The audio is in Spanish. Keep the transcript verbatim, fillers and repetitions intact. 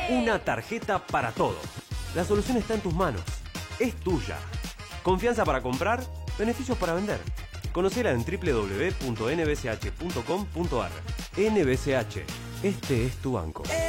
Una tarjeta para todo. La solución está en tus manos. Es tuya. Confianza para comprar, beneficios para vender. Conocela en doble u doble u doble u punto n b c h punto com punto a r. N B C H. Este es tu banco.